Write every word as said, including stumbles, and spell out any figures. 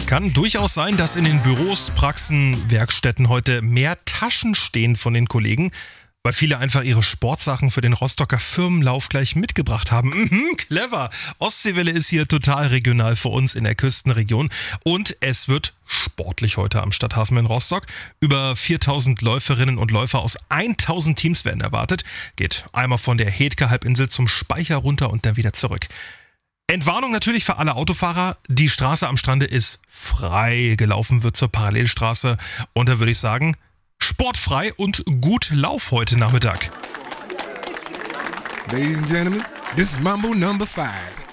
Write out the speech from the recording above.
Kann durchaus sein, dass in den Büros, Praxen, Werkstätten heute mehr Taschen stehen von den Kollegen, weil viele einfach ihre Sportsachen für den Rostocker Firmenlauf gleich mitgebracht haben. Mhm, clever. Ostseewelle ist hier total regional für uns in der Küstenregion und es wird sportlich heute am Stadthafen in Rostock. Über viertausend Läuferinnen und Läufer aus tausend Teams werden erwartet. Geht einmal von der Hetke-Halbinsel zum Speicher runter und dann wieder zurück. Entwarnung natürlich für alle Autofahrer. Die Straße am Strande ist frei. Gelaufen wird zur Parallelstraße. Und da würde ich sagen, sportfrei und gut Lauf heute Nachmittag. Ladies and gentlemen, this is Mambo number five.